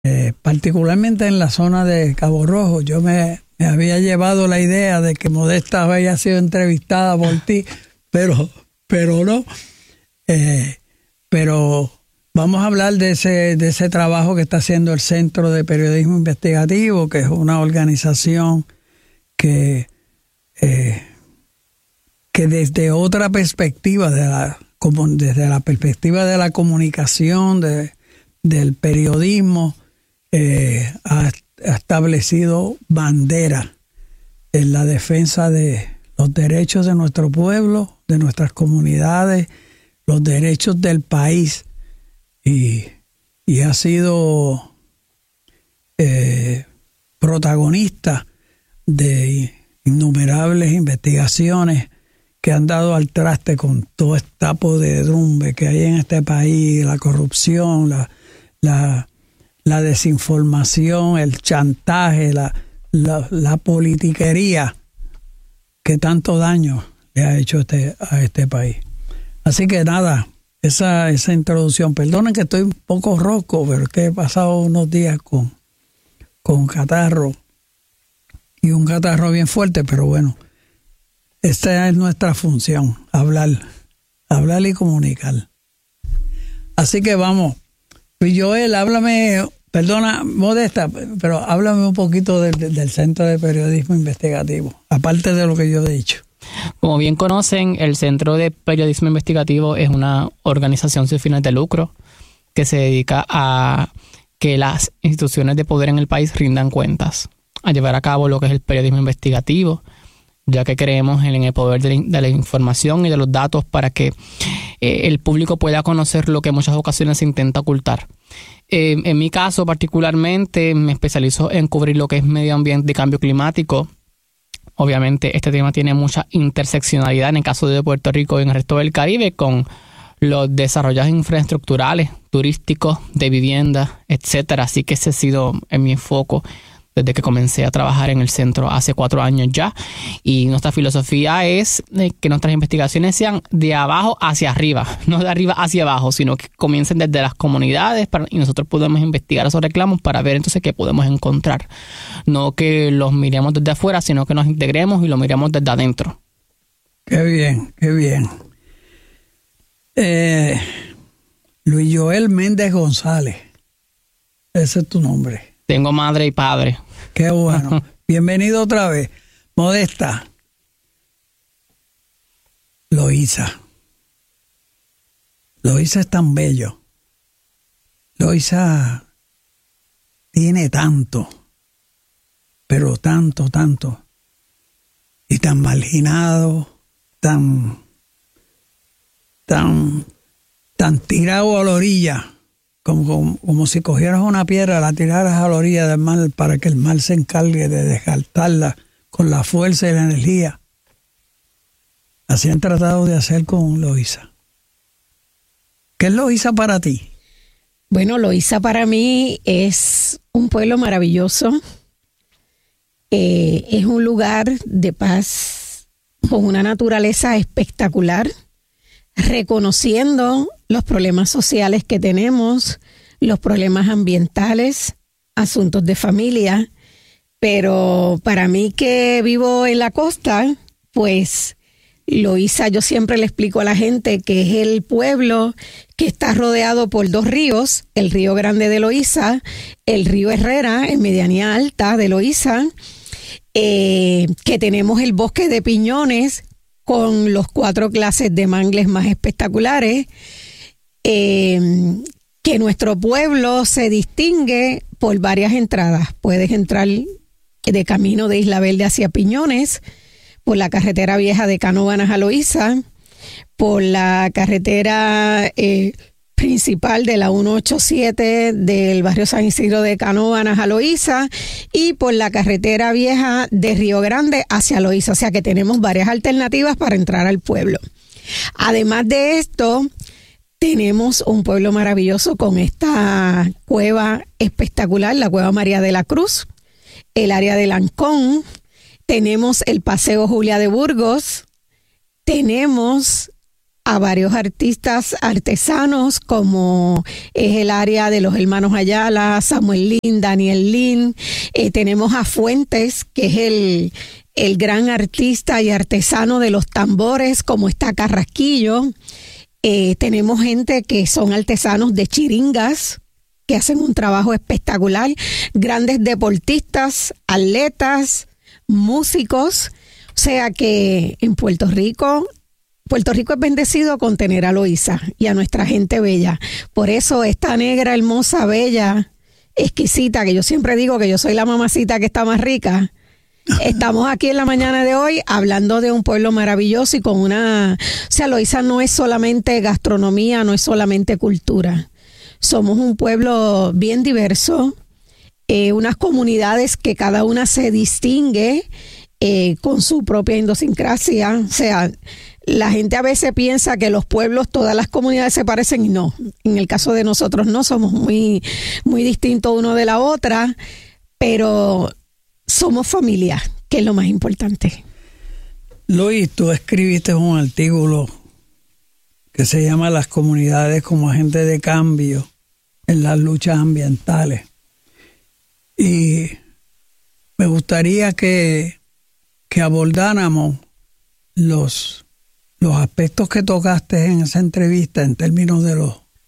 particularmente en la zona de Cabo Rojo. Yo me había llevado la idea de que Modesta había sido entrevistada por ti, pero no. Pero vamos a hablar de ese trabajo que está haciendo el Centro de Periodismo Investigativo, que es una organización que desde otra perspectiva, desde la perspectiva de la comunicación, del periodismo, ha establecido bandera en la defensa de los derechos de nuestro pueblo, de nuestras comunidades, los derechos del país, y ha sido protagonista de innumerables investigaciones que han dado al traste con todo esta podredumbre que hay en este país, la corrupción, la desinformación, el chantaje, la politiquería que tanto daño le ha hecho a este país. Así que nada, esa introducción. Perdonen que estoy un poco ronco, pero es que he pasado unos días con catarro, y un catarro bien fuerte, pero bueno, esta es nuestra función, hablar y comunicar. Así que vamos. Luis Joel, háblame, perdona, Modesta, pero háblame un poquito del Centro de Periodismo Investigativo, aparte de lo que yo he dicho. Como bien conocen, el Centro de Periodismo Investigativo es una organización sin fines de lucro que se dedica a que las instituciones de poder en el país rindan cuentas, a llevar a cabo lo que es el periodismo investigativo, ya que creemos en el poder de la información y de los datos para que el público pueda conocer lo que en muchas ocasiones se intenta ocultar. En mi caso particularmente me especializo en cubrir lo que es medio ambiente y cambio climático. Obviamente este tema tiene mucha interseccionalidad en el caso de Puerto Rico y en el resto del Caribe con los desarrollos infraestructurales, turísticos, de vivienda, etcétera. Así que ese ha sido en mi foco desde que comencé a trabajar en el centro hace 4 años ya. Y nuestra filosofía es que nuestras investigaciones sean de abajo hacia arriba, no de arriba hacia abajo, sino que comiencen desde las comunidades y nosotros podemos investigar esos reclamos para ver entonces qué podemos encontrar. No que los miremos desde afuera, sino que nos integremos y los miremos desde adentro. Qué bien, qué bien. Luis Joel Méndez González, ese es tu nombre. Tengo madre y padre. Qué bueno. Bienvenido otra vez. Modesta. Loíza. Loíza es tan bello. Loíza tiene tanto, pero tanto, y tan marginado, tan tirado a la orilla. Como si cogieras una piedra, la tiraras a la orilla del mar para que el mar se encargue de descartarla con la fuerza y la energía. Así han tratado de hacer con Loíza. ¿Qué es Loíza para ti? Bueno, Loíza para mí es un pueblo maravilloso. Es un lugar de paz con una naturaleza espectacular, reconociendo los problemas sociales que tenemos, los problemas ambientales, asuntos de familia, pero para mí que vivo en la costa, pues Loíza, yo siempre le explico a la gente que es el pueblo que está rodeado por 2 ríos, el río Grande de Loíza, el río Herrera en medianía alta de Loíza, que tenemos el bosque de piñones con los 4 clases de mangles más espectaculares, que nuestro pueblo se distingue por varias entradas. Puedes entrar de camino de Isla Verde hacia Piñones, por la carretera vieja de Canóvanas a Loíza, por la carretera principal de la 187 del barrio San Isidro de Canóvanas a Loíza y por la carretera vieja de Río Grande hacia Loíza. O sea que tenemos varias alternativas para entrar al pueblo. Además de esto, tenemos un pueblo maravilloso con esta cueva espectacular, la Cueva María de la Cruz, el área de Lancón, tenemos el Paseo Julia de Burgos, tenemos a varios artistas artesanos, como es el área de los hermanos Ayala, Samuel Lin, Daniel Lin. Tenemos a Fuentes, que es el gran artista y artesano de los tambores, como está Carrasquillo. Tenemos gente que son artesanos de chiringas, que hacen un trabajo espectacular, grandes deportistas, atletas, músicos. O sea que en Puerto Rico es bendecido con tener a Loíza y a nuestra gente bella. Por eso esta negra, hermosa, bella, exquisita, que yo siempre digo que yo soy la mamacita que está más rica. Estamos aquí en la mañana de hoy hablando de un pueblo maravilloso y con o sea, Loíza no es solamente gastronomía, no es solamente cultura. Somos un pueblo bien diverso, unas comunidades que cada una se distingue con su propia idiosincrasia. O sea, la gente a veces piensa que los pueblos, todas las comunidades se parecen y no. En el caso de nosotros no, somos muy, muy distintos uno de la otra, pero somos familia, que es lo más importante. Luis, tú escribiste un artículo que se llama Las comunidades como agentes de cambio en las luchas ambientales. Y me gustaría que abordáramos los aspectos que tocaste en esa entrevista en términos de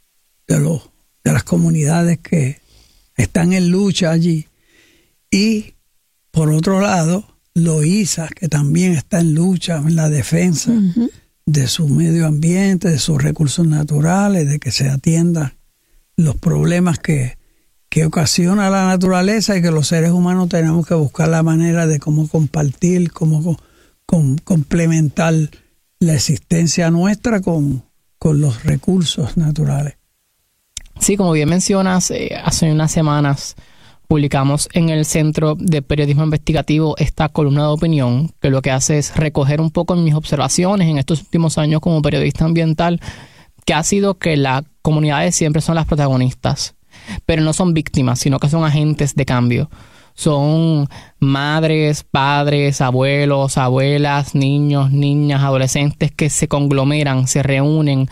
las comunidades que están en lucha allí. Y por otro lado, Loíza, que también está en lucha, en la defensa de su medio ambiente, de sus recursos naturales, de que se atiendan los problemas que ocasiona la naturaleza y que los seres humanos tenemos que buscar la manera de cómo compartir, cómo complementar la existencia nuestra con los recursos naturales. Sí, como bien mencionas, hace unas semanas publicamos en el Centro de Periodismo Investigativo esta columna de opinión, que lo que hace es recoger un poco mis observaciones en estos últimos años como periodista ambiental, que ha sido que las comunidades siempre son las protagonistas, pero no son víctimas, sino que son agentes de cambio. Son madres, padres, abuelos, abuelas, niños, niñas, adolescentes que se conglomeran, se reúnen,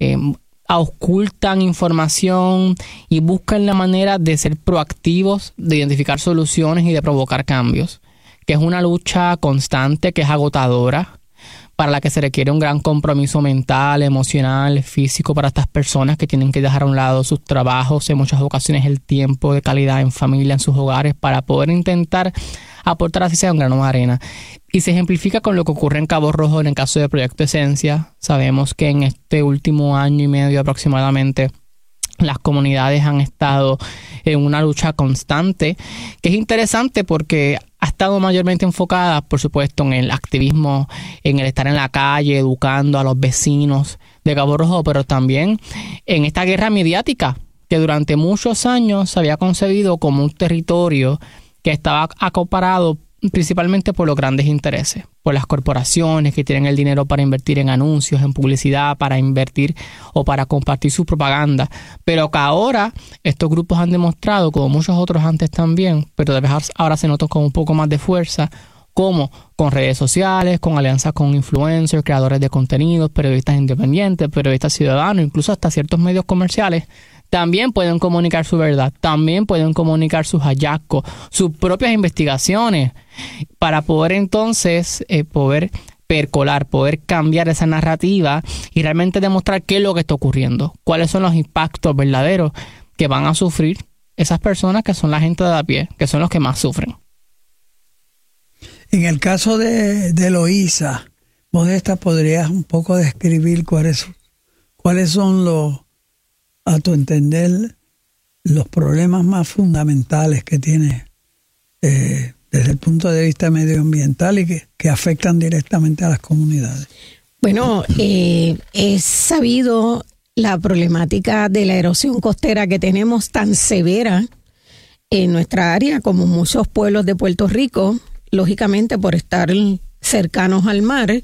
auscultan información y buscan la manera de ser proactivos, de identificar soluciones y de provocar cambios, que es una lucha constante, que es agotadora, para la que se requiere un gran compromiso mental, emocional, físico para estas personas que tienen que dejar a un lado sus trabajos, en muchas ocasiones el tiempo de calidad en familia, en sus hogares, para poder intentar aportar así sea un grano de arena. Y se ejemplifica con lo que ocurre en Cabo Rojo en el caso del Proyecto Esencia. Sabemos que en este último año y medio aproximadamente las comunidades han estado en una lucha constante, que es interesante porque ha estado mayormente enfocada, por supuesto, en el activismo, en el estar en la calle, educando a los vecinos de Cabo Rojo, pero también en esta guerra mediática que durante muchos años se había concebido como un territorio que estaba acaparado principalmente por los grandes intereses, por las corporaciones que tienen el dinero para invertir en anuncios, en publicidad, para invertir o para compartir su propaganda, pero que ahora estos grupos han demostrado, como muchos otros antes también, pero ahora se nota con un poco más de fuerza, como con redes sociales, con alianzas con influencers, creadores de contenidos, periodistas independientes, periodistas ciudadanos, incluso hasta ciertos medios comerciales, también pueden comunicar su verdad, también pueden comunicar sus hallazgos, sus propias investigaciones, para poder entonces poder percolar, poder cambiar esa narrativa y realmente demostrar qué es lo que está ocurriendo, cuáles son los impactos verdaderos que van a sufrir esas personas que son la gente de a pie, que son los que más sufren. En el caso de Loíza, Modesta, ¿podrías un poco describir cuáles son a tu entender, los problemas más fundamentales que tiene desde el punto de vista medioambiental y que afectan directamente a las comunidades? Bueno, es sabido la problemática de la erosión costera que tenemos tan severa en nuestra área como muchos pueblos de Puerto Rico, lógicamente por estar cercanos al mar.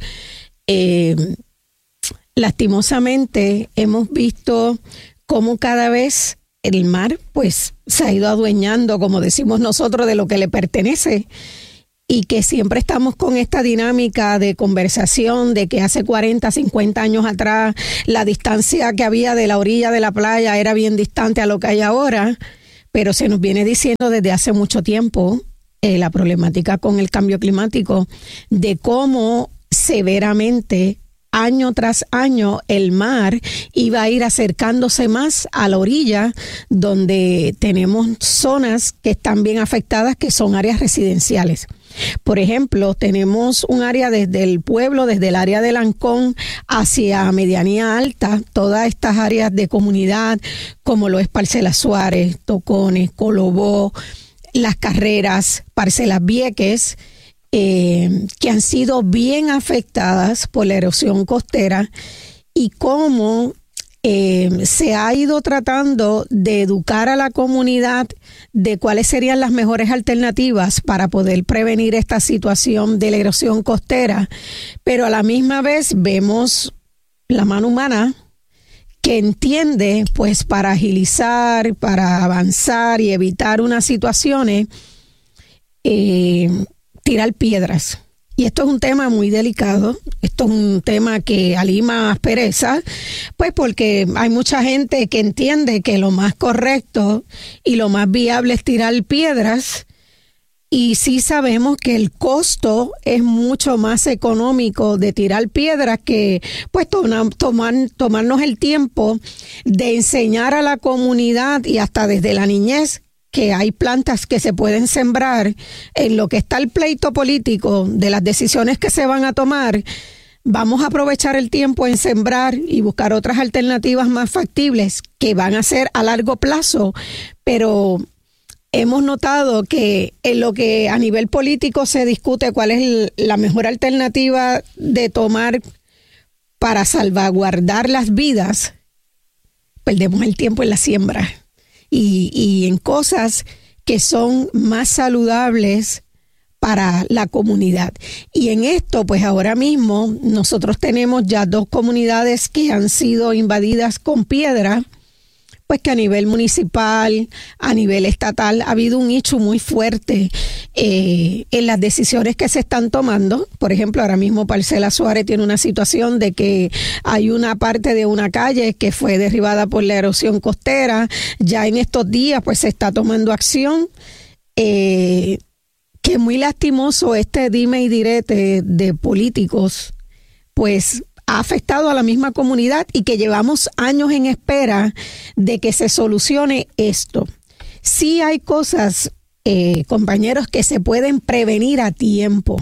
Lastimosamente hemos visto cómo cada vez el mar pues se ha ido adueñando, como decimos nosotros, de lo que le pertenece. y que siempre estamos con esta dinámica de conversación de que hace 40, 50 años atrás la distancia que había de la orilla de la playa era bien distante a lo que hay ahora, pero se nos viene diciendo desde hace mucho tiempo la problemática con el cambio climático, de cómo severamente año tras año el mar iba a ir acercándose más a la orilla, donde tenemos zonas que están bien afectadas, que son áreas residenciales. Por ejemplo, tenemos un área desde el pueblo, desde el área de Lancón hacia Medianía Alta, todas estas áreas de comunidad, como lo es Parcelas Suárez, Tocones, Colobó, Las Carreras, Parcelas Vieques, que han sido bien afectadas por la erosión costera, y cómo se ha ido tratando de educar a la comunidad de cuáles serían las mejores alternativas para poder prevenir esta situación de la erosión costera, pero a la misma vez vemos la mano humana que entiende, pues, para agilizar, para avanzar y evitar unas situaciones, tirar piedras. Y esto es un tema muy delicado, esto es un tema que alima aspereza, pues porque hay mucha gente que entiende que lo más correcto y lo más viable es tirar piedras, y sí sabemos que el costo es mucho más económico de tirar piedras que pues tomarnos el tiempo de enseñar a la comunidad y hasta desde la niñez que hay plantas que se pueden sembrar. En lo que está el pleito político de las decisiones que se van a tomar, vamos a aprovechar el tiempo en sembrar y buscar otras alternativas más factibles que van a ser a largo plazo, pero hemos notado que en lo que a nivel político se discute cuál es la mejor alternativa de tomar para salvaguardar las vidas, perdemos el tiempo en la siembra y en cosas que son más saludables para la comunidad. Y en esto, pues ahora mismo nosotros tenemos ya 2 comunidades que han sido invadidas con piedra, pues que a nivel municipal, a nivel estatal, ha habido un issue muy fuerte en las decisiones que se están tomando. Por ejemplo, ahora mismo Parcelas Suárez tiene una situación de que hay una parte de una calle que fue derribada por la erosión costera. Ya en estos días, pues se está tomando acción. Que es muy lastimoso este dime y direte de políticos, pues ha afectado a la misma comunidad, y que llevamos años en espera de que se solucione esto. Sí hay cosas, compañeros, que se pueden prevenir a tiempo.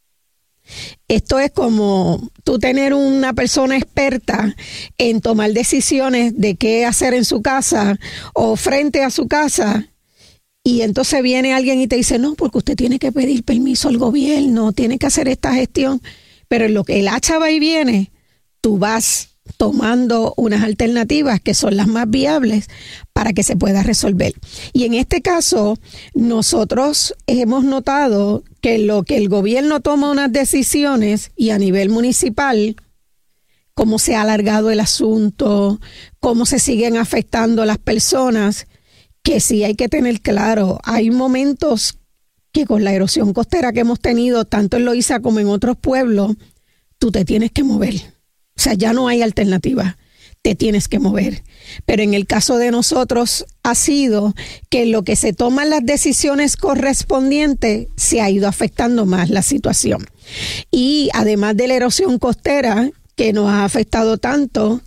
Esto es como tú tener una persona experta en tomar decisiones de qué hacer en su casa o frente a su casa, y entonces viene alguien y te dice, no, porque usted tiene que pedir permiso al gobierno, tiene que hacer esta gestión. Pero en lo que el hacha va y viene, tú vas tomando unas alternativas que son las más viables para que se pueda resolver. Y en este caso, nosotros hemos notado que lo que el gobierno toma unas decisiones, y a nivel municipal, cómo se ha alargado el asunto, cómo se siguen afectando las personas, que sí hay que tener claro, hay momentos que con la erosión costera que hemos tenido, tanto en Loíza como en otros pueblos, tú te tienes que mover. O sea, ya no hay alternativa, te tienes que mover. Pero en el caso de nosotros ha sido que en lo que se toman las decisiones correspondientes se ha ido afectando más la situación. Y además de la erosión costera que nos ha afectado tanto,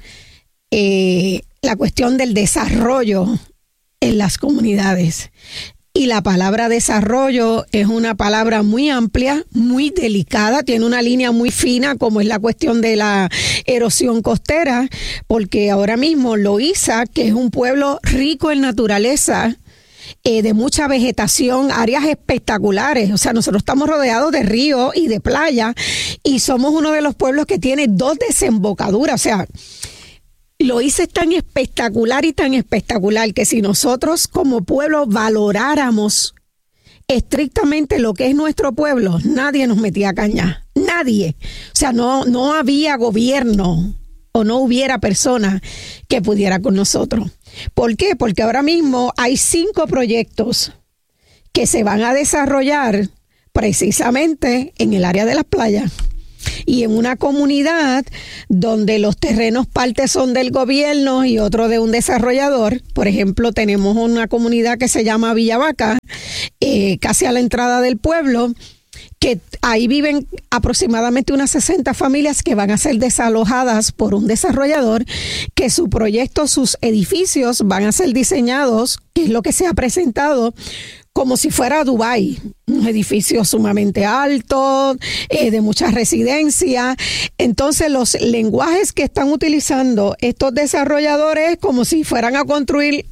la cuestión del desarrollo en las comunidades. Y la palabra desarrollo es una palabra muy amplia, muy delicada, tiene una línea muy fina, como es la cuestión de la erosión costera, porque ahora mismo Loíza, que es un pueblo rico en naturaleza, de mucha vegetación, áreas espectaculares, o sea, nosotros estamos rodeados de ríos y de playa, y somos uno de los pueblos que tiene 2 desembocaduras, o sea, Loíza es tan espectacular y tan espectacular que si nosotros como pueblo valoráramos estrictamente lo que es nuestro pueblo, nadie nos metía caña, nadie. O sea, no había gobierno o no hubiera persona que pudiera con nosotros. ¿Por qué? Porque ahora mismo hay 5 proyectos que se van a desarrollar precisamente en el área de las playas. Y en una comunidad donde los terrenos parte son del gobierno y otro de un desarrollador. Por ejemplo, tenemos una comunidad que se llama Villavaca, casi a la entrada del pueblo, que ahí viven aproximadamente unas 60 familias que van a ser desalojadas por un desarrollador, que su proyecto, sus edificios van a ser diseñados, que es lo que se ha presentado, como si fuera Dubái, un edificio sumamente alto, de mucha residencia. Entonces los lenguajes que están utilizando estos desarrolladores como si fueran a construir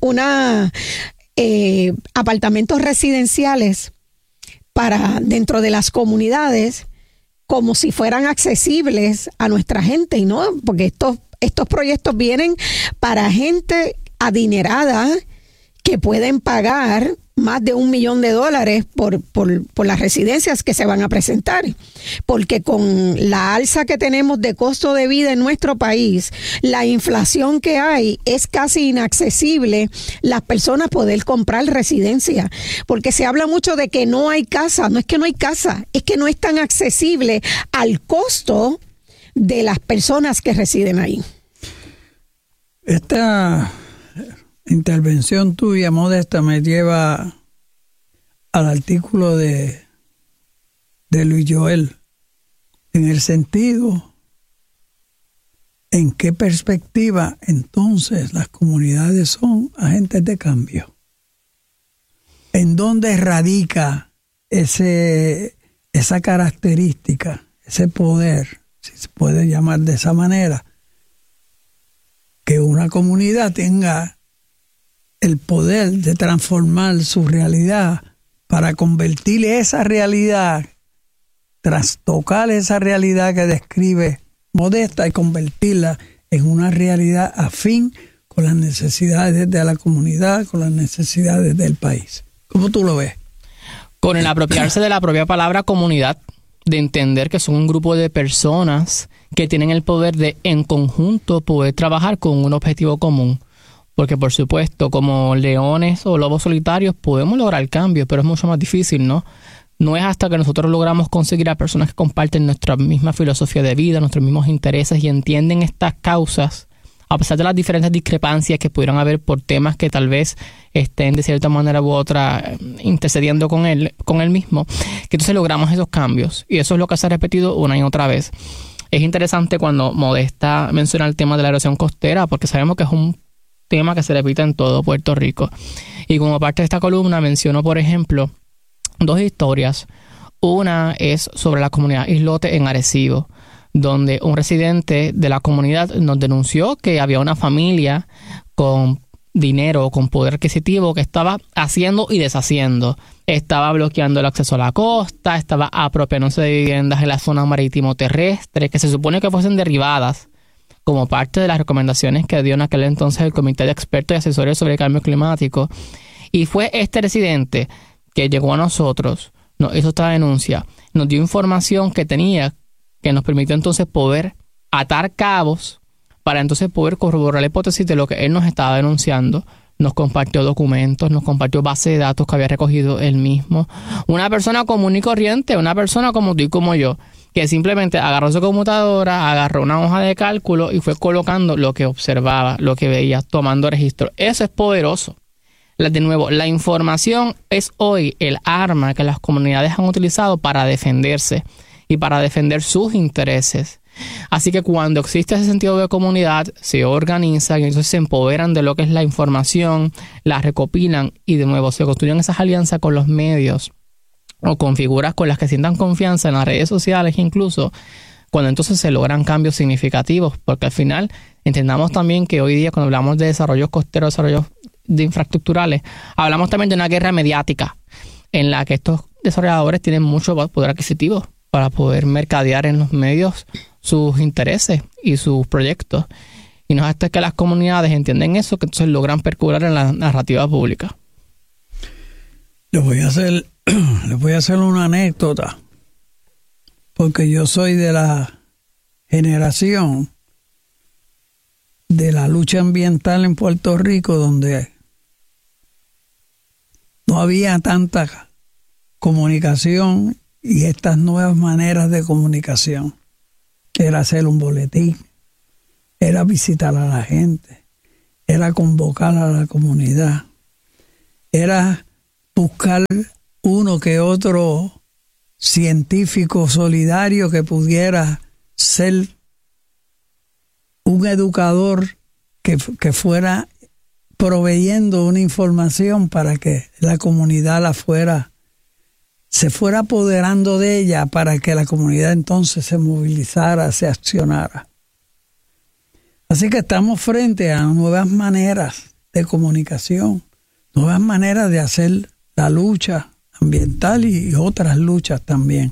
apartamentos residenciales para dentro de las comunidades, como si fueran accesibles a nuestra gente, y no, porque estos proyectos vienen para gente adinerada que pueden pagar más de $1 millón por las residencias que se van a presentar, porque con la alza que tenemos de costo de vida en nuestro país, la inflación que hay, es casi inaccesible las personas poder comprar residencia, porque se habla mucho de que no hay casa. No es que no hay casa, es que no es tan accesible al costo de las personas que residen ahí. Esta intervención tuya, Modesta, me lleva al artículo de Luis Joel, en el sentido en qué perspectiva entonces las comunidades son agentes de cambio. ¿En dónde radica esa característica, ese poder, si se puede llamar de esa manera, que una comunidad tenga el poder de transformar su realidad para convertir esa realidad, trastocar esa realidad que describe Modesta y convertirla en una realidad afín con las necesidades de la comunidad, con las necesidades del país? ¿Cómo tú lo ves? Con el apropiarse de la propia palabra comunidad, de entender que son un grupo de personas que tienen el poder de, en conjunto, poder trabajar con un objetivo común. Porque, por supuesto, como leones o lobos solitarios podemos lograr cambio, pero es mucho más difícil, ¿no? No es hasta que nosotros logramos conseguir a personas que comparten nuestra misma filosofía de vida, nuestros mismos intereses y entienden estas causas, a pesar de las diferentes discrepancias que pudieran haber por temas que tal vez estén de cierta manera u otra intercediendo con él mismo, que entonces logramos esos cambios. Y eso es lo que se ha repetido una y otra vez. Es interesante cuando Modesta menciona el tema de la erosión costera, porque sabemos que es un tema que se repite en todo Puerto Rico. Y como parte de esta columna menciono, por ejemplo, 2 historias. Una es sobre la comunidad Islote en Arecibo, donde un residente de la comunidad nos denunció que había una familia con dinero, con poder adquisitivo, que estaba haciendo y deshaciendo. Estaba bloqueando el acceso a la costa, estaba apropiándose de viviendas en la zona marítimo terrestre, que se supone que fuesen derribadas como parte de las recomendaciones que dio en aquel entonces el Comité de Expertos y Asesores sobre el Cambio Climático. Y fue este residente que llegó a nosotros, nos hizo esta denuncia, nos dio información que tenía, que nos permitió entonces poder atar cabos para entonces poder corroborar la hipótesis de lo que él nos estaba denunciando. Nos compartió documentos, nos compartió base de datos que había recogido él mismo. Una persona común y corriente, una persona como tú y como yo, que simplemente agarró su computadora, agarró una hoja de cálculo y fue colocando lo que observaba, lo que veía, tomando registro. Eso es poderoso. De nuevo, la información es hoy el arma que las comunidades han utilizado para defenderse y para defender sus intereses. Así que cuando existe ese sentido de comunidad, se organizan y entonces se empoderan de lo que es la información, la recopilan y de nuevo se construyen esas alianzas con los medios o con figuras con las que sientan confianza en las redes sociales incluso, cuando entonces se logran cambios significativos, porque al final entendamos también que hoy día cuando hablamos de desarrollos costeros, desarrollos de infraestructurales, hablamos también de una guerra mediática en la que estos desarrolladores tienen mucho poder adquisitivo para poder mercadear en los medios sus intereses y sus proyectos. Y no es hasta que las comunidades entienden eso que entonces logran percular en la narrativa pública. Les voy a hacer una anécdota, porque yo soy de la generación de la lucha ambiental en Puerto Rico, donde no había tanta comunicación y estas nuevas maneras de comunicación. Era hacer un boletín, era visitar a la gente, era convocar a la comunidad, era buscar uno que otro científico solidario que pudiera ser un educador que fuera proveyendo una información para que la comunidad se fuera apoderando de ella, para que la comunidad entonces se movilizara, se accionara. Así que estamos frente a nuevas maneras de comunicación, nuevas maneras de hacer la lucha ambiental y otras luchas también.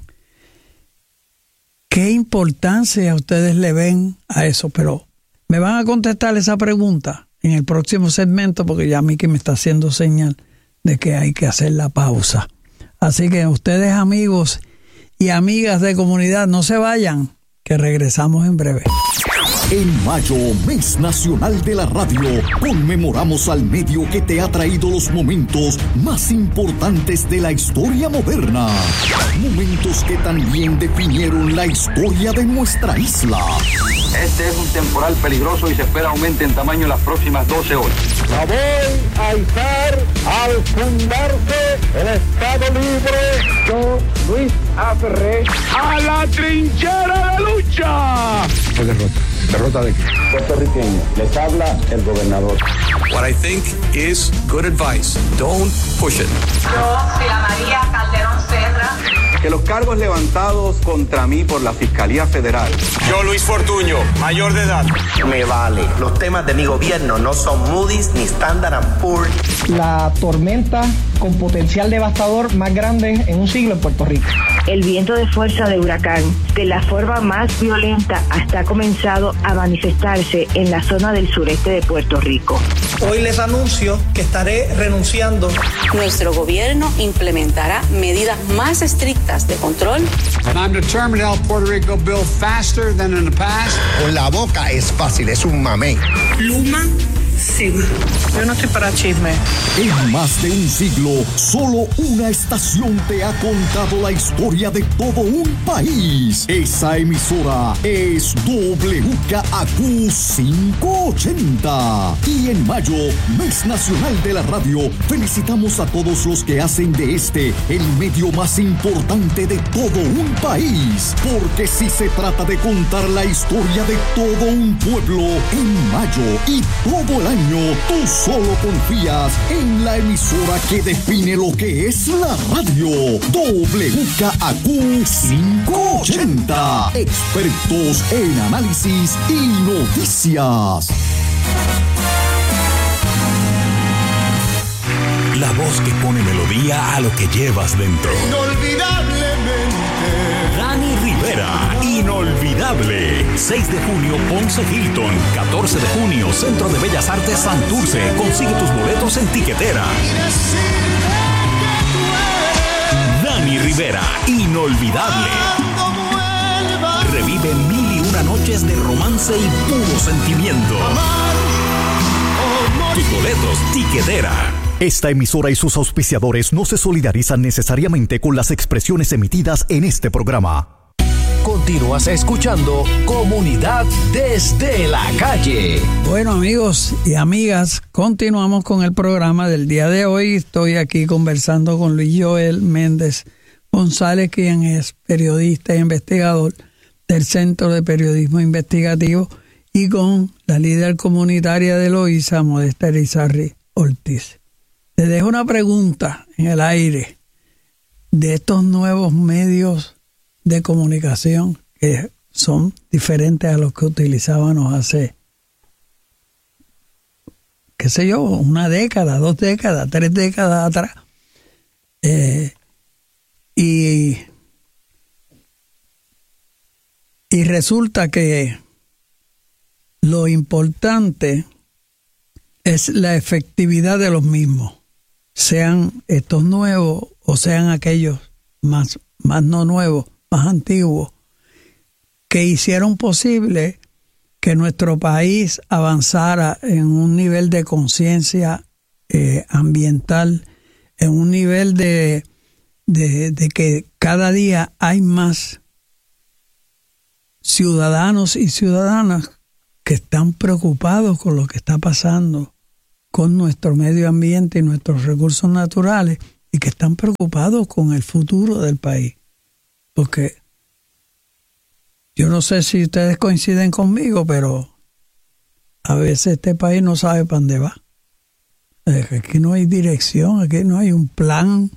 ¿Qué importancia ustedes le ven a eso? Pero me van a contestar esa pregunta en el próximo segmento, porque ya Miki me está haciendo señal de que hay que hacer la pausa. Así que ustedes, amigos y amigas de comunidad, no se vayan, que regresamos en breve. En mayo, Mes Nacional de la Radio, conmemoramos al medio que te ha traído los momentos más importantes de la historia moderna. Momentos que también definieron la historia de nuestra isla. Este es un temporal peligroso y se espera aumente en tamaño en las próximas 12 horas. La voy a izar al fundarse el Estado Libre. Yo, Luis A. Ferré, a la trinchera de lucha. Fue derrota. ¿Derrota de qué? Puertorriqueño, les habla el gobernador. What I think is good advice. Don't push it. Yo, Sila María Calderón Serra. Que los cargos levantados contra mí por la Fiscalía Federal. Yo, Luis Fortuño, mayor de edad. Me vale. Los temas de mi gobierno no son Moody's ni Standard & Poor's. La tormenta con potencial devastador más grande en un siglo en Puerto Rico. El viento de fuerza de huracán, de la forma más violenta, hasta ha comenzado a manifestarse en la zona del sureste de Puerto Rico. Hoy les anuncio que estaré renunciando. Nuestro gobierno implementará medidas más estrictas de control. And I'm determined to help Puerto Rico build faster than in the past. Con la boca es fácil, es un mamey. Luma, sí. Yo no estoy para chisme. En más de un siglo, solo una estación te ha contado la historia de todo un país. Esa emisora es WKAQ 580. Y en mayo, Mes Nacional de la Radio, felicitamos a todos los que hacen de este el medio más importante de todo un país. Porque si se trata de contar la historia de todo un pueblo, en mayo y todo el año, tú solo confías en la emisora que define lo que es la radio. WKAQ 580. Expertos en análisis y noticias. La voz que pone melodía a lo que llevas dentro. Inolvidablemente. Dani Rivera, inolvidable. 6 de junio, Ponce Hilton. 14 de junio, Centro de Bellas Artes Santurce. Consigue tus boletos en Tiquetera. Dani Rivera, inolvidable. Revive 1001 noches de romance y puro sentimiento. Tus boletos, Tiquetera. Esta emisora y sus auspiciadores no se solidarizan necesariamente con las expresiones emitidas en este programa. Continúas escuchando Comunidad desde la calle. Bueno, amigos y amigas, continuamos con el programa del día de hoy. Estoy aquí conversando con Luis Joel Méndez González, quien es periodista e investigador del Centro de Periodismo Investigativo, y con la líder comunitaria de Loíza, Modesta Irizarry Ortiz. Les dejo una pregunta en el aire de estos nuevos medios de comunicación que son diferentes a los que utilizábamos hace, qué sé yo, una década, 2 décadas, 3 décadas atrás. Y resulta que lo importante es la efectividad de los mismos, sean estos nuevos o sean aquellos más no nuevos, más antiguos, que hicieron posible que nuestro país avanzara en un nivel de conciencia ambiental, en un nivel de que cada día hay más ciudadanos y ciudadanas que están preocupados con lo que está pasando con nuestro medio ambiente y nuestros recursos naturales, y que están preocupados con el futuro del país. Porque yo no sé si ustedes coinciden conmigo, pero a veces este país no sabe para dónde va. Aquí no hay dirección, aquí no hay un plan.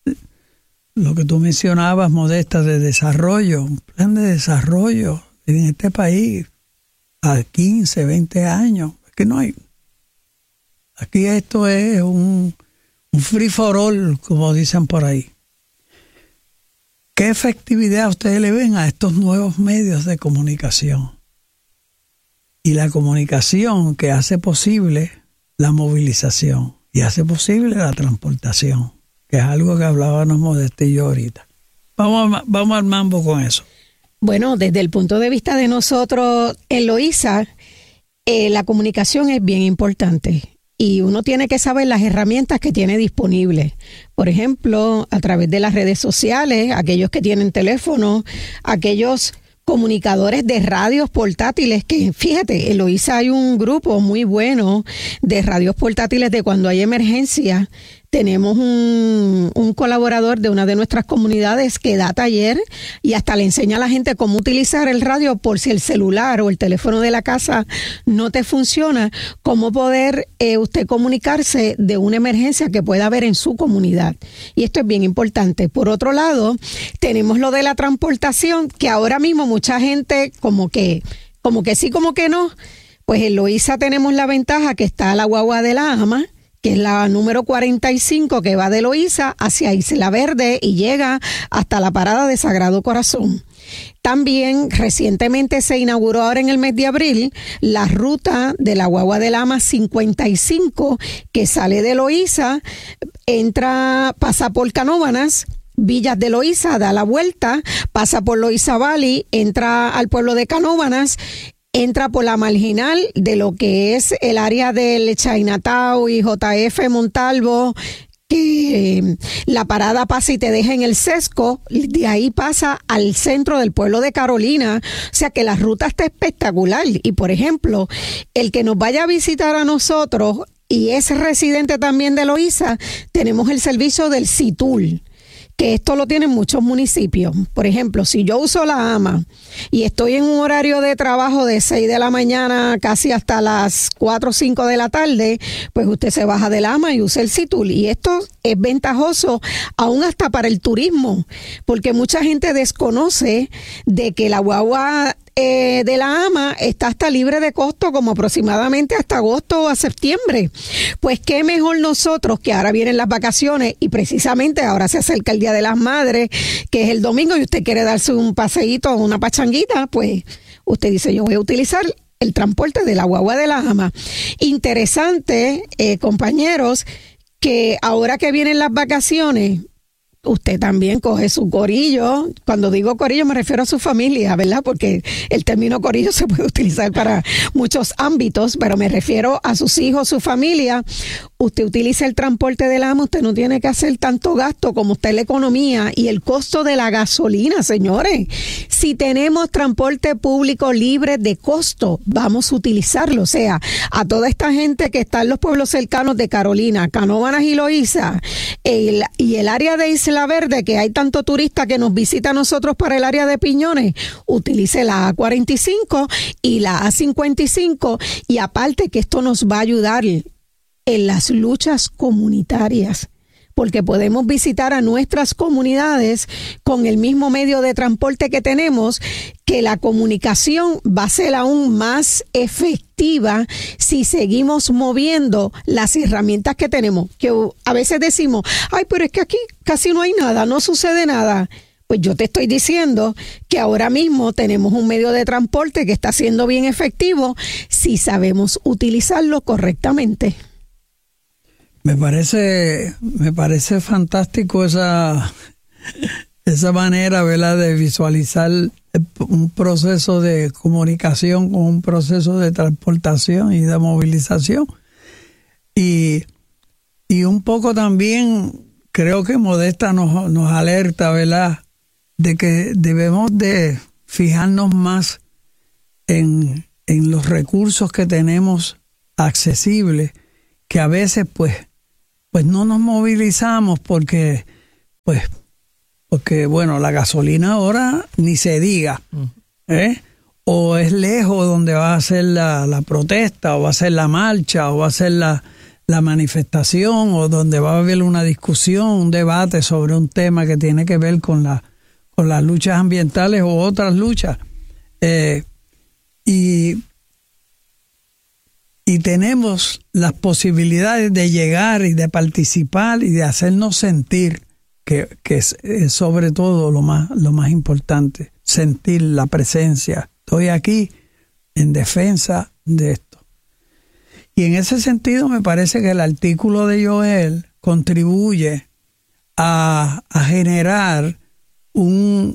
Lo que tú mencionabas, Modesta, de desarrollo, un plan de desarrollo en este país a 15, 20 años. Aquí no hay. Aquí esto es un free for all, como dicen por ahí. ¿Qué efectividad ustedes le ven a estos nuevos medios de comunicación? Y la comunicación que hace posible la movilización y hace posible la transportación, que es algo que hablábamos Modesta y yo ahorita. Vamos al mambo con eso. Bueno, desde el punto de vista de nosotros en Loíza, la comunicación es bien importante. Y uno tiene que saber las herramientas que tiene disponibles. Por ejemplo, a través de las redes sociales, aquellos que tienen teléfono, aquellos comunicadores de radios portátiles, que fíjate, en Loíza hay un grupo muy bueno de radios portátiles de cuando hay emergencia. Tenemos un colaborador de una de nuestras comunidades que da taller y hasta le enseña a la gente cómo utilizar el radio por si el celular o el teléfono de la casa no te funciona, cómo poder usted comunicarse de una emergencia que pueda haber en su comunidad. Y esto es bien importante. Por otro lado, tenemos lo de la transportación, que ahora mismo mucha gente como que sí, como que no. Pues en Loíza tenemos la ventaja que está la guagua de la AMA, que es la número 45, que va de Loíza hacia Isla Verde y llega hasta la parada de Sagrado Corazón. También recientemente se inauguró ahora en el mes de abril la ruta de la guagua de la AMA 55, que sale de Loíza, pasa por Canóvanas, Villas de Loíza, da la vuelta, pasa por Loíza Valley, entra al pueblo de Canóvanas, entra por la marginal de lo que es el área del Chinatown y JF Montalvo, que la parada pasa y te deja en el Sesco, de ahí pasa al centro del pueblo de Carolina. O sea que la ruta está espectacular. Y por ejemplo, el que nos vaya a visitar a nosotros y es residente también de Loíza, tenemos el servicio del CITUL, que esto lo tienen muchos municipios. Por ejemplo, si yo uso la AMA y estoy en un horario de trabajo de 6 de la mañana casi hasta las 4 o 5 de la tarde, pues usted se baja de la AMA y usa el CITUL. Y esto es ventajoso aún hasta para el turismo, porque mucha gente desconoce de que la guagua de la AMA está hasta libre de costo, como aproximadamente hasta agosto o a septiembre. Pues qué mejor nosotros, que ahora vienen las vacaciones y precisamente ahora se acerca el Día de las Madres, que es el domingo, y usted quiere darse un paseíto o una pachanguita, pues usted dice, yo voy a utilizar el transporte de la guagua de la AMA. Interesante, compañeros, que ahora que vienen las vacaciones, usted también coge su corillo. Cuando digo corillo me refiero a su familia, ¿verdad? Porque el término corillo se puede utilizar para muchos ámbitos, pero me refiero a sus hijos, su familia. Usted utiliza el transporte del AMA, usted no tiene que hacer tanto gasto como usted la economía y el costo de la gasolina, señores. Si tenemos transporte público libre de costo, vamos a utilizarlo. O sea, a toda esta gente que está en los pueblos cercanos de Carolina, Canóvanas y Loíza, y el área de Isla Verde, que hay tanto turista que nos visita a nosotros para el área de Piñones, utilice la A45 y la A55, y aparte que esto nos va a ayudar en las luchas comunitarias, porque podemos visitar a nuestras comunidades con el mismo medio de transporte que tenemos, que la comunicación va a ser aún más efectiva si seguimos moviendo las herramientas que tenemos, que a veces decimos, ay, pero es que aquí casi no hay nada, no sucede nada. Pues yo te estoy diciendo que ahora mismo tenemos un medio de transporte que está siendo bien efectivo si sabemos utilizarlo correctamente. Me parece fantástico esa manera, ¿verdad?, de visualizar un proceso de comunicación con un proceso de transportación y de movilización. Y un poco también creo que Modesta nos alerta, ¿verdad?, de que debemos de fijarnos más en los recursos que tenemos accesibles, que a veces pues no nos movilizamos porque bueno, la gasolina ahora ni se diga, o es lejos donde va a ser la protesta, o va a ser la marcha, o va a ser la manifestación, o donde va a haber una discusión, un debate sobre un tema que tiene que ver con las luchas ambientales o otras luchas. Y tenemos las posibilidades de llegar y de participar y de hacernos sentir, que es sobre todo lo más importante, sentir la presencia. Estoy aquí en defensa de esto. Y en ese sentido me parece que el artículo de Joel contribuye a generar un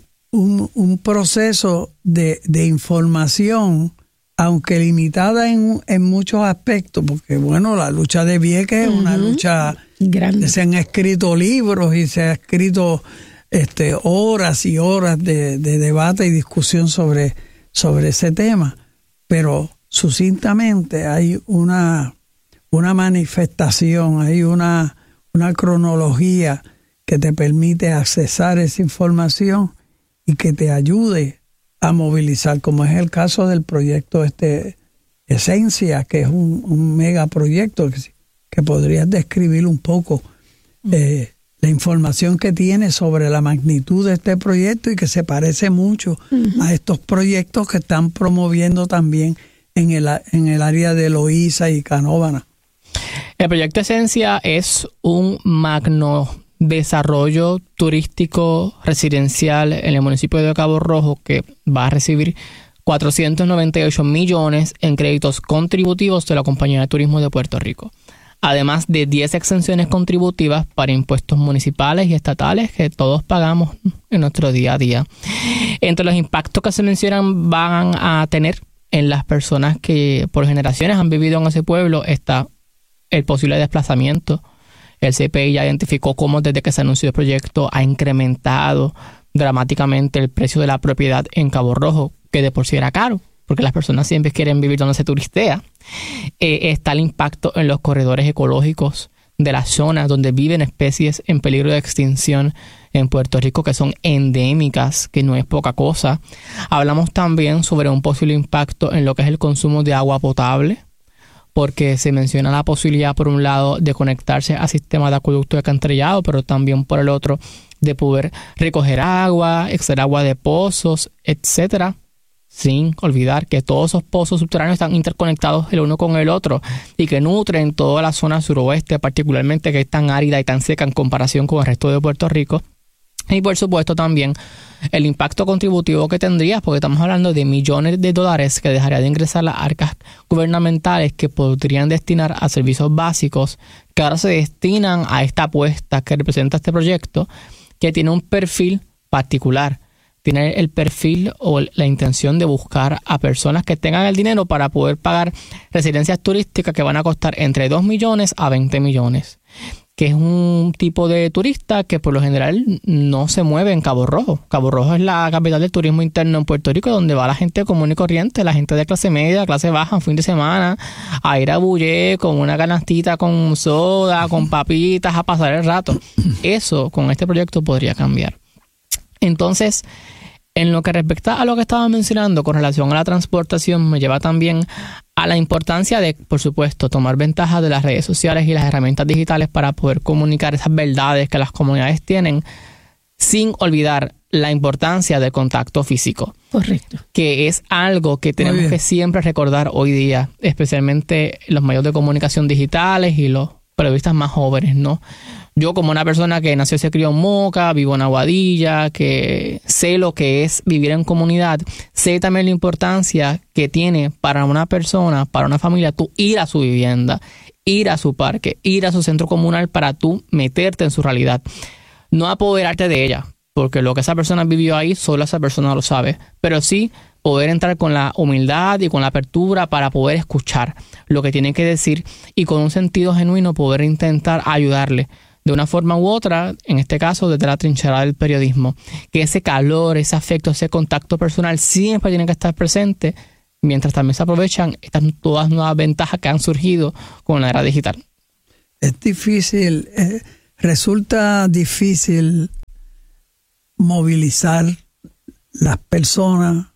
proceso de información, aunque limitada en muchos aspectos, porque bueno, la lucha de Vieques es una lucha grande. Se han escrito libros y se ha escrito horas y horas de debate y discusión sobre ese tema, pero sucintamente hay una manifestación, hay una cronología que te permite accesar esa información y que te ayude a movilizar, como es el caso del proyecto Esencia, que es un megaproyecto que podrías describir un poco la información que tiene sobre la magnitud de este proyecto y que se parece mucho a estos proyectos que están promoviendo también en el área de Loíza y Canóvana. El proyecto Esencia es un magno desarrollo turístico residencial en el municipio de Cabo Rojo que va a recibir 498 millones en créditos contributivos de la Compañía de Turismo de Puerto Rico, además de 10 exenciones contributivas para impuestos municipales y estatales que todos pagamos en nuestro día a día. Entre los impactos que se mencionan van a tener en las personas que por generaciones han vivido en ese pueblo está el posible desplazamiento. El CPI ya identificó cómo desde que se anunció el proyecto ha incrementado dramáticamente el precio de la propiedad en Cabo Rojo, que de por sí era caro, porque las personas siempre quieren vivir donde se turistea. Está el impacto en los corredores ecológicos de las zonas donde viven especies en peligro de extinción en Puerto Rico, que son endémicas, que no es poca cosa. Hablamos también sobre un posible impacto en lo que es el consumo de agua potable, porque se menciona la posibilidad, por un lado, de conectarse a sistemas de acueducto y alcantarillado, pero también por el otro, de poder recoger agua, extraer agua de pozos, etcétera, sin olvidar que todos esos pozos subterráneos están interconectados el uno con el otro y que nutren toda la zona suroeste, particularmente que es tan árida y tan seca en comparación con el resto de Puerto Rico. Y por supuesto también el impacto contributivo que tendrías, porque estamos hablando de millones de dólares que dejaría de ingresar las arcas gubernamentales que podrían destinar a servicios básicos que ahora se destinan a esta apuesta que representa este proyecto, que tiene un perfil particular. Tiene el perfil o la intención de buscar a personas que tengan el dinero para poder pagar residencias turísticas que van a costar entre 2 millones a 20 millones. Que es un tipo de turista que por lo general no se mueve en Cabo Rojo. Cabo Rojo es la capital del turismo interno en Puerto Rico, donde va la gente común y corriente, la gente de clase media, clase baja, en fin de semana, a ir a Bullé con una canastita con soda, con papitas, a pasar el rato. Eso con este proyecto podría cambiar. Entonces, en lo que respecta a lo que estaba mencionando con relación a la transportación, me lleva también a la importancia de, por supuesto, tomar ventaja de las redes sociales y las herramientas digitales para poder comunicar esas verdades que las comunidades tienen, sin olvidar la importancia del contacto físico. Correcto. Que es algo que tenemos que siempre recordar hoy día, especialmente los medios de comunicación digitales y los periodistas más jóvenes, ¿no? Yo, como una persona que nació y se crió en Moca, vivo en Aguadilla, que sé lo que es vivir en comunidad, sé también la importancia que tiene para una persona, para una familia, tú ir a su vivienda, ir a su parque, ir a su centro comunal para tú meterte en su realidad. No apoderarte de ella, porque lo que esa persona vivió ahí, solo esa persona lo sabe, pero sí poder entrar con la humildad y con la apertura para poder escuchar lo que tiene que decir y con un sentido genuino poder intentar ayudarle. de una forma u otra, en este caso desde la trinchera del periodismo, que ese calor, ese afecto, ese contacto personal siempre tiene que estar presente, mientras también se aprovechan estas todas nuevas ventajas que han surgido con la era digital. Es difícil, resulta difícil movilizar las personas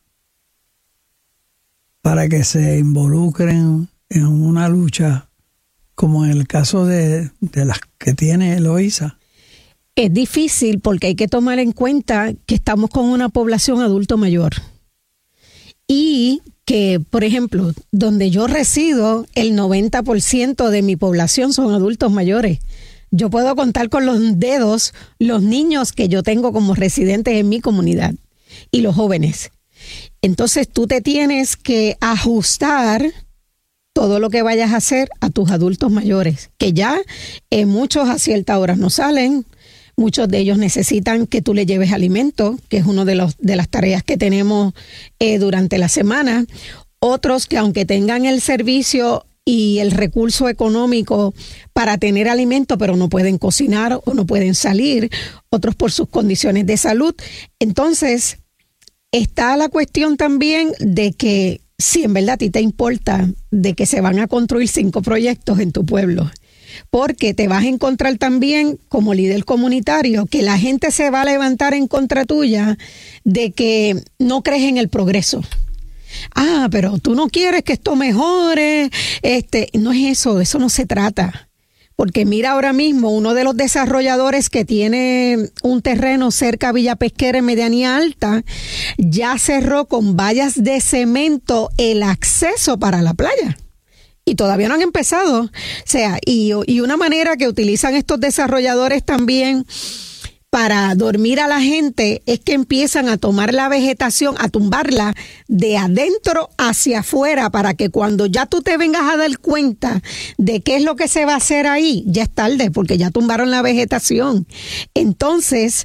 para que se involucren en una lucha como en el caso de las que tiene Eloísa. Es difícil porque hay que tomar en cuenta que estamos con una población adulto mayor y que, por ejemplo, donde yo resido, el 90% de mi población son adultos mayores. Yo puedo contar con los dedos los niños que yo tengo como residentes en mi comunidad y los jóvenes. Entonces tú te tienes que ajustar todo lo que vayas a hacer a tus adultos mayores, que ya muchos a cierta hora no salen, muchos de ellos necesitan que tú les lleves alimento, que es una de las tareas que tenemos durante la semana. Otros que aunque tengan el servicio y el recurso económico para tener alimento, pero no pueden cocinar o no pueden salir, otros por sus condiciones de salud. Entonces, está la cuestión también de que si en verdad a ti te importa de que se van a construir 5 proyectos en tu pueblo, porque te vas a encontrar también como líder comunitario que la gente se va a levantar en contra tuya de que no crees en el progreso. Ah, pero tú no quieres que esto mejore. No es eso no se trata. Porque mira ahora mismo, uno de los desarrolladores que tiene un terreno cerca a Villa Pesquera en Medianía Alta, ya cerró con vallas de cemento el acceso para la playa. Y todavía no han empezado. O sea, y una manera que utilizan estos desarrolladores también para dormir a la gente es que empiezan a tomar la vegetación, a tumbarla de adentro hacia afuera, para que cuando ya tú te vengas a dar cuenta de qué es lo que se va a hacer ahí, ya es tarde, porque ya tumbaron la vegetación. Entonces,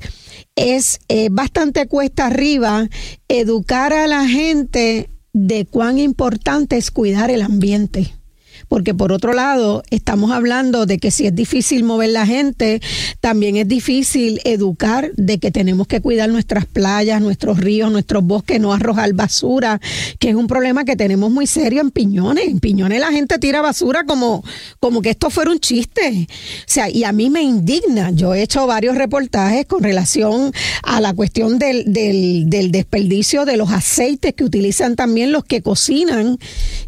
es bastante cuesta arriba educar a la gente de cuán importante es cuidar el ambiente. Porque por otro lado, estamos hablando de que si es difícil mover la gente, también es difícil educar de que tenemos que cuidar nuestras playas, nuestros ríos, nuestros bosques, no arrojar basura, que es un problema que tenemos muy serio en Piñones. En Piñones la gente tira basura como que esto fuera un chiste. O sea, y a mí me indigna. Yo he hecho varios reportajes con relación a la cuestión del desperdicio de los aceites que utilizan también los que cocinan,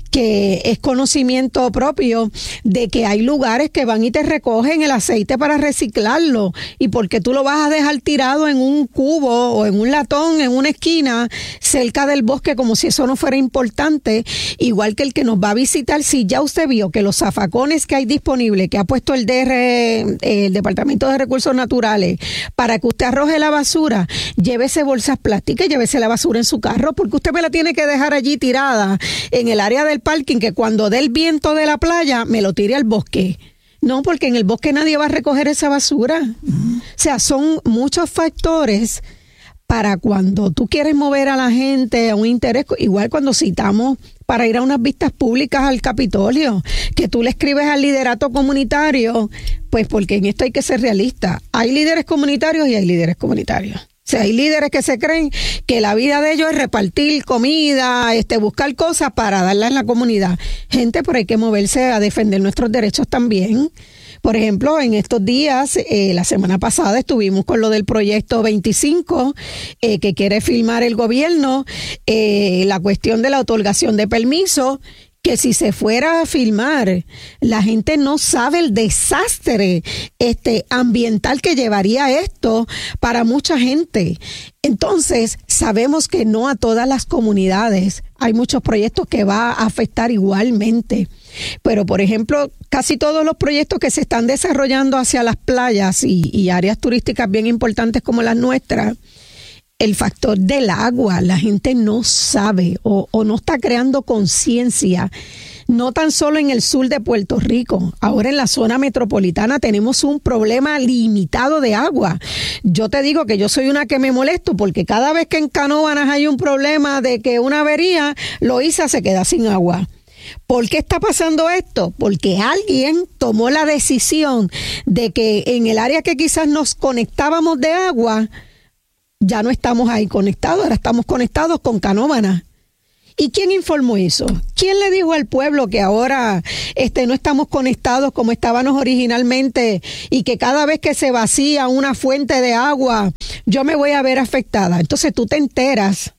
que es conocimiento propio de que hay lugares que van y te recogen el aceite para reciclarlo, y porque tú lo vas a dejar tirado en un cubo o en un latón en una esquina cerca del bosque como si eso no fuera importante. Igual que el que nos va a visitar, si ya usted vio que los zafacones que hay disponibles, que ha puesto el Departamento de Recursos Naturales para que usted arroje la basura, llévese bolsas plásticas, llévese la basura en su carro, porque usted me la tiene que dejar allí tirada en el área del parking, que cuando dé el viento de la playa me lo tire al bosque. No, porque en el bosque nadie va a recoger esa basura. O sea, son muchos factores para cuando tú quieres mover a la gente a un interés, igual cuando citamos para ir a unas vistas públicas al Capitolio, que tú le escribes al liderato comunitario, pues porque en esto hay que ser realista. Hay líderes comunitarios y hay líderes comunitarios. O sea, hay líderes que se creen que la vida de ellos es repartir comida, buscar cosas para darla en la comunidad. Gente, pero hay que moverse a defender nuestros derechos también. Por ejemplo, en estos días, la semana pasada estuvimos con lo del proyecto 25 que quiere firmar el gobierno, la cuestión de la otorgación de permiso, que si se fuera a filmar, la gente no sabe el desastre ambiental que llevaría esto para mucha gente. Entonces, sabemos que no a todas las comunidades hay muchos proyectos que va a afectar igualmente. Pero, por ejemplo, casi todos los proyectos que se están desarrollando hacia las playas y áreas turísticas bien importantes como las nuestras, el factor del agua, la gente no sabe o no está creando conciencia, no tan solo en el sur de Puerto Rico. Ahora en la zona metropolitana tenemos un problema limitado de agua. Yo te digo que yo soy una que me molesto porque cada vez que en Canóvanas hay un problema de que una avería, Loíza se queda sin agua. ¿Por qué está pasando esto? Porque alguien tomó la decisión de que en el área que quizás nos conectábamos de agua, ya no estamos ahí conectados, ahora estamos conectados con Canóvanas. ¿Y quién informó eso? ¿Quién le dijo al pueblo que ahora no estamos conectados como estábamos originalmente y que cada vez que se vacía una fuente de agua, yo me voy a ver afectada? Entonces tú te enteras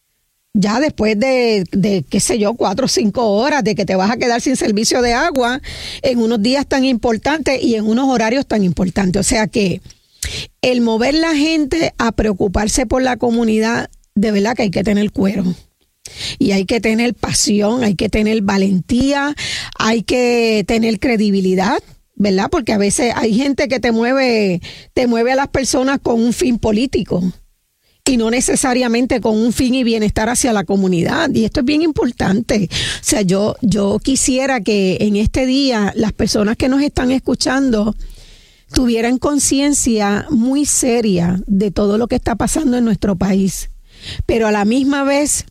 ya después de qué sé yo, 4 o 5 horas de que te vas a quedar sin servicio de agua en unos días tan importantes y en unos horarios tan importantes. O sea que el mover la gente a preocuparse por la comunidad, de verdad que hay que tener cuero. Y hay que tener pasión, hay que tener valentía, hay que tener credibilidad, ¿verdad? Porque a veces hay gente que te mueve a las personas con un fin político y no necesariamente con un fin y bienestar hacia la comunidad. Y esto es bien importante. O sea, yo quisiera que en este día las personas que nos están escuchando tuvieran conciencia muy seria de todo lo que está pasando en nuestro país, pero a la misma vez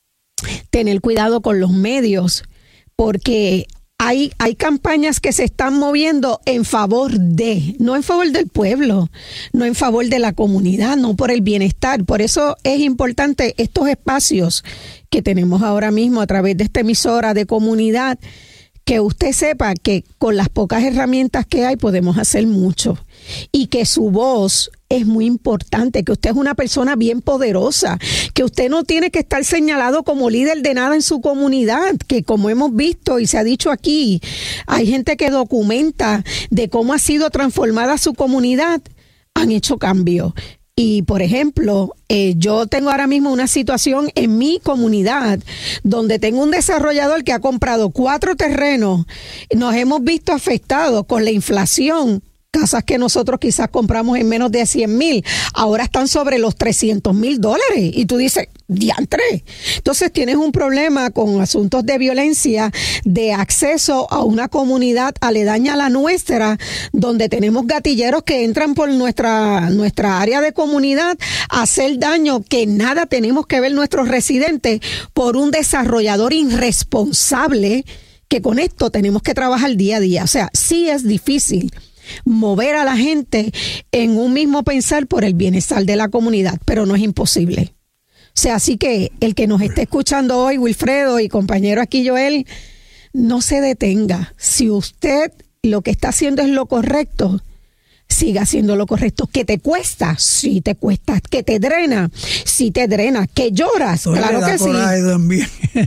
tener cuidado con los medios, porque hay campañas que se están moviendo en favor de, no en favor del pueblo, no en favor de la comunidad, no por el bienestar. Por eso es importante estos espacios que tenemos ahora mismo a través de esta emisora de comunidad, que usted sepa que con las pocas herramientas que hay podemos hacer mucho y que su voz es muy importante, que usted es una persona bien poderosa, que usted no tiene que estar señalado como líder de nada en su comunidad, que como hemos visto y se ha dicho aquí, hay gente que documenta de cómo ha sido transformada su comunidad, han hecho cambios. Y, por ejemplo, yo tengo ahora mismo una situación en mi comunidad donde tengo un desarrollador que ha comprado 4 terrenos. Nos hemos visto afectados con la inflación. Casas que nosotros quizás compramos en menos de 100,000, ahora están sobre los $300,000. Y tú dices, diantre. Entonces tienes un problema con asuntos de violencia, de acceso a una comunidad aledaña a la nuestra, donde tenemos gatilleros que entran por nuestra área de comunidad a hacer daño, que nada tenemos que ver nuestros residentes por un desarrollador irresponsable, que con esto tenemos que trabajar día a día. O sea, sí es difícil mover a la gente en un mismo pensar por el bienestar de la comunidad, pero no es imposible. O sea, así que el que nos esté escuchando hoy, Wilfredo y compañero aquí Joel, no se detenga. Si usted lo que está haciendo es lo correcto, siga haciendo lo correcto. ¿Que te cuesta? Sí te cuesta. ¿Que te drena? Sí te drena. ¿Que lloras? Claro que sí. También.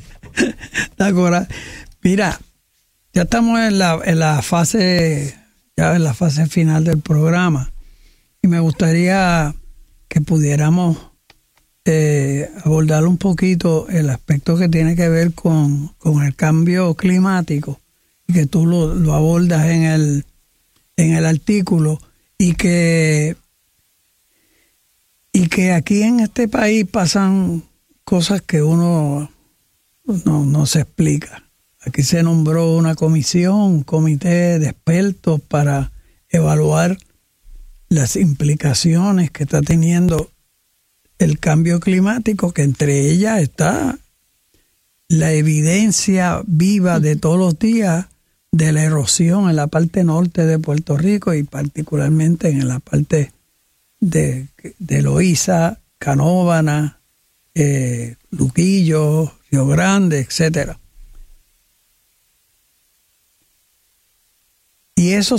Da coraje. Mira, ya estamos en la fase final del programa y me gustaría que pudiéramos abordar un poquito el aspecto que tiene que ver con el cambio climático, y que tú lo abordas en el artículo, y que aquí en este país pasan cosas que uno no se explica. Aquí se nombró una comisión, un comité de expertos para evaluar las implicaciones que está teniendo el cambio climático, que entre ellas está la evidencia viva de todos los días de la erosión en la parte norte de Puerto Rico y particularmente en la parte de Loíza, Canóvanas, Luquillo, Río Grande, etcétera. Y eso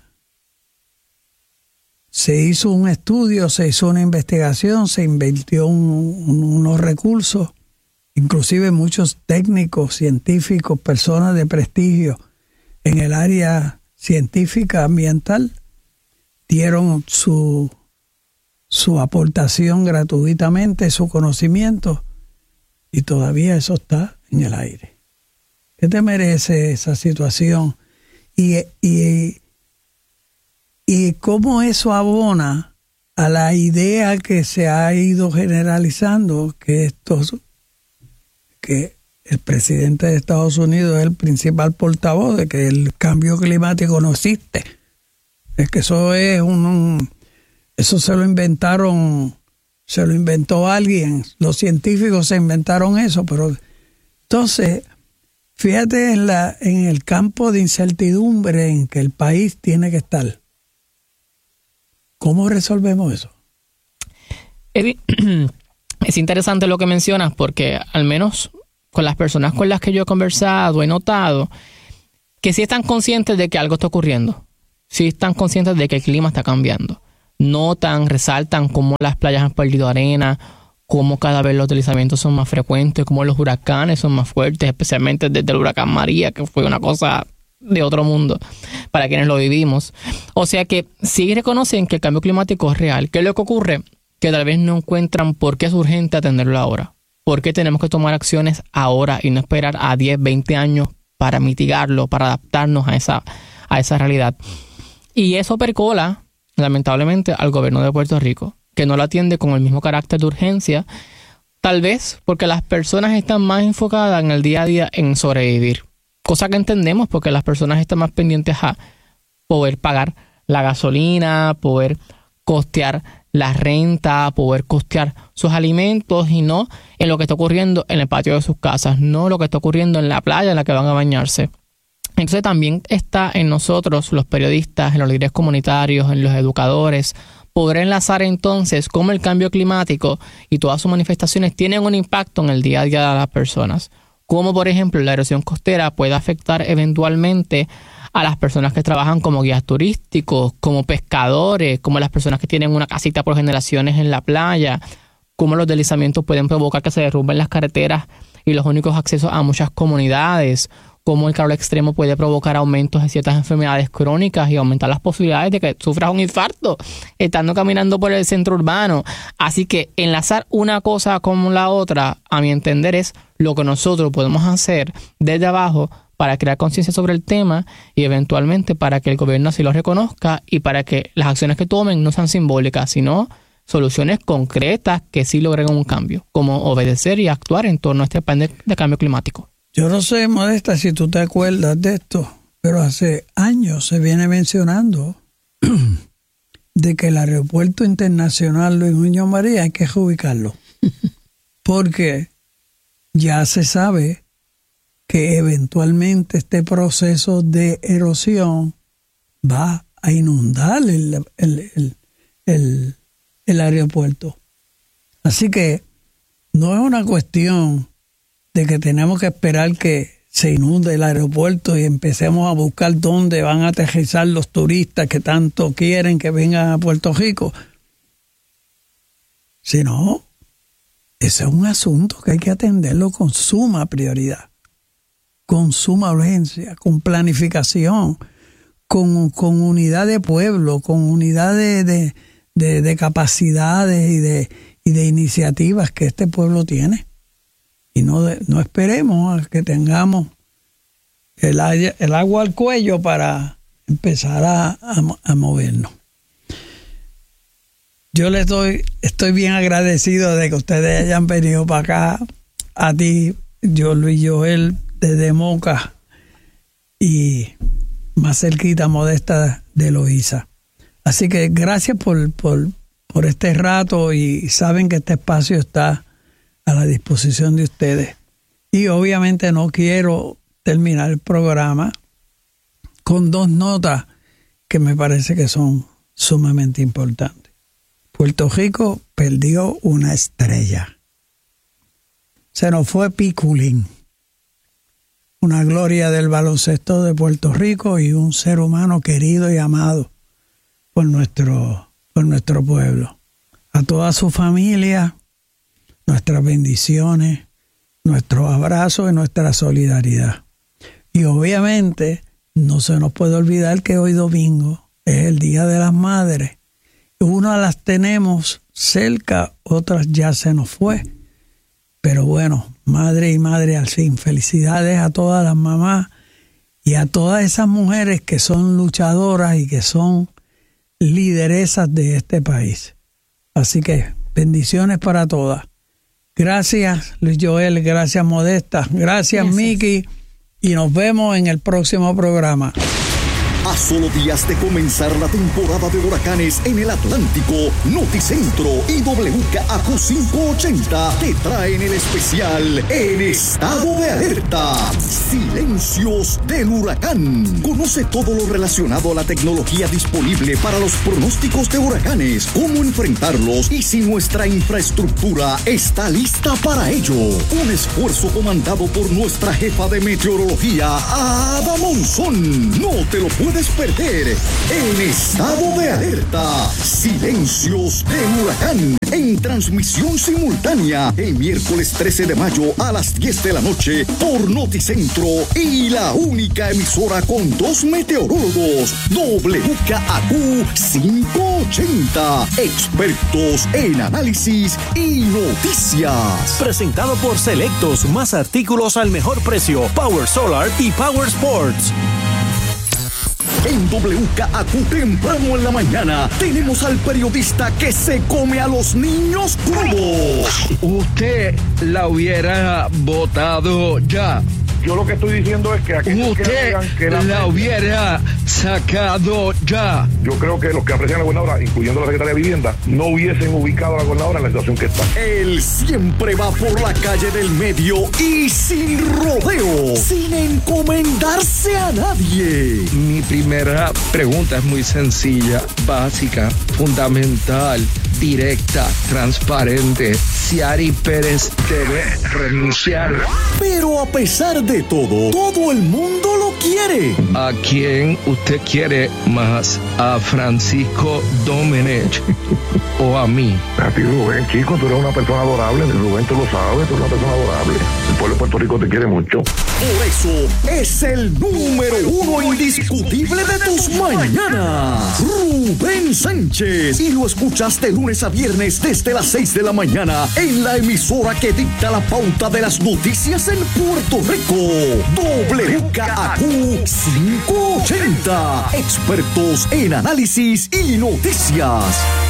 se hizo un estudio, se hizo una investigación, se invirtió unos recursos, inclusive muchos técnicos, científicos, personas de prestigio en el área científica ambiental dieron su aportación gratuitamente, su conocimiento, y todavía eso está en el aire. ¿Qué te merece esa situación? Y cómo eso abona a la idea que se ha ido generalizando, que el presidente de Estados Unidos es el principal portavoz de que el cambio climático no existe. Es que eso es eso se lo inventó alguien. Los científicos se inventaron eso, pero entonces Fíjate en el campo de incertidumbre en que el país tiene que estar. ¿Cómo resolvemos eso? Es interesante lo que mencionas porque al menos con las personas con las que yo he conversado he notado que sí están conscientes de que algo está ocurriendo. Sí están conscientes de que el clima está cambiando. Notan, resaltan cómo las playas han perdido arena, cómo cada vez los deslizamientos son más frecuentes, cómo los huracanes son más fuertes, especialmente desde el huracán María, que fue una cosa de otro mundo para quienes lo vivimos. O sea que sí reconocen que el cambio climático es real. ¿Qué es lo que ocurre? Que tal vez no encuentran por qué es urgente atenderlo ahora. ¿Por qué tenemos que tomar acciones ahora y no esperar a 10, 20 años para mitigarlo, para adaptarnos a esa realidad? Y eso percola, lamentablemente, al gobierno de Puerto Rico, que no lo atiende con el mismo carácter de urgencia, tal vez porque las personas están más enfocadas en el día a día en sobrevivir. Cosa que entendemos porque las personas están más pendientes a poder pagar la gasolina, poder costear la renta, poder costear sus alimentos y no en lo que está ocurriendo en el patio de sus casas, no lo que está ocurriendo en la playa en la que van a bañarse. Entonces también está en nosotros, los periodistas, en los líderes comunitarios, en los educadores, poder enlazar entonces cómo el cambio climático y todas sus manifestaciones tienen un impacto en el día a día de las personas. Como por ejemplo la erosión costera puede afectar eventualmente a las personas que trabajan como guías turísticos, como pescadores, como las personas que tienen una casita por generaciones en la playa, cómo los deslizamientos pueden provocar que se derrumben las carreteras y los únicos accesos a muchas comunidades, cómo el calor extremo puede provocar aumentos de ciertas enfermedades crónicas y aumentar las posibilidades de que sufras un infarto estando caminando por el centro urbano. Así que enlazar una cosa con la otra, a mi entender, es lo que nosotros podemos hacer desde abajo para crear conciencia sobre el tema y eventualmente para que el gobierno así lo reconozca y para que las acciones que tomen no sean simbólicas, sino soluciones concretas que sí logren un cambio, como obedecer y actuar en torno a este plan de cambio climático. Yo no sé, Modesta, si tú te acuerdas de esto, pero hace años se viene mencionando de que el aeropuerto internacional Luis Muñoz Marín hay que reubicarlo, porque ya se sabe que eventualmente este proceso de erosión va a inundar el aeropuerto. Así que no es una cuestión de que tenemos que esperar que se inunde el aeropuerto y empecemos a buscar dónde van a aterrizar los turistas que tanto quieren que vengan a Puerto Rico. Sino, ese es un asunto que hay que atenderlo con suma prioridad, con suma urgencia, con planificación, con unidad de pueblo, con unidad de capacidades y de iniciativas que este pueblo tiene. Y no esperemos a que tengamos el agua al cuello para empezar a movernos. Yo estoy bien agradecido de que ustedes hayan venido para acá, a ti, yo, Luis Joel, desde Moca y más cerquita, Modesta, de Loíza. Así que gracias por este rato y saben que este espacio está a la disposición de ustedes. Y obviamente no quiero terminar el programa con dos notas que me parece que son sumamente importantes. Puerto Rico perdió una estrella. Se nos fue Piculín, una gloria del baloncesto de Puerto Rico y un ser humano querido y amado por nuestro pueblo. A toda su familia, nuestras bendiciones, nuestros abrazos y nuestra solidaridad. Y obviamente no se nos puede olvidar que hoy domingo es el Día de las Madres. Unas las tenemos cerca, otras ya se nos fue. Pero bueno, madre y madre al fin. Felicidades a todas las mamás y a todas esas mujeres que son luchadoras y que son lideresas de este país. Así que bendiciones para todas. Gracias, Luis Joel, gracias, Modesta, gracias. Miki, y nos vemos en el próximo programa. A solo días de comenzar la temporada de huracanes en el Atlántico, Noticentro y WKAQ 580 te traen el especial En Estado de Alerta. Silencios del huracán. Conoce todo lo relacionado a la tecnología disponible para los pronósticos de huracanes, cómo enfrentarlos y si nuestra infraestructura está lista para ello. Un esfuerzo comandado por nuestra jefa de meteorología, Ada Monzón. No te lo puedes perder. En Estado de Alerta. Silencios del huracán. En transmisión simultánea el miércoles 13 de mayo a las 10 de la noche por Noticentro y la única emisora con 2 meteorólogos, WKAQ 580, expertos en análisis y noticias. Presentado por Selectos, más artículos al mejor precio, Power Solar y Power Sports. En WKAQ temprano en la mañana tenemos al periodista que se come a los niños crudos. Usted la hubiera votado ya. Yo lo que estoy diciendo es que aquellos que digan que la hubiera sacado ya. Yo creo que los que aprecian a la gobernadora, incluyendo la secretaria de Vivienda, no hubiesen ubicado a la gobernadora en la situación que está. Él siempre va por la calle del medio y sin rodeo, sin encomendarse a nadie. Mi primera pregunta es muy sencilla, básica, fundamental, directa, transparente. Ciary Pérez debe renunciar. Pero a pesar de todo el mundo lo quiere. ¿A quién usted quiere más? ¿A Francisco Domenech o a mí? A ti, Rubén, chico, tú eres una persona adorable. Rubén, tú lo sabes, tú eres una persona adorable. El pueblo de Puerto Rico te quiere mucho. Por eso es el número 1 indiscutible de tus mañanas, Rubén Sánchez. Y lo escuchas de lunes a viernes desde las 6 de la mañana en la emisora que dicta la pauta de las noticias en Puerto Rico. WKAQ 580. Expertos en análisis y noticias.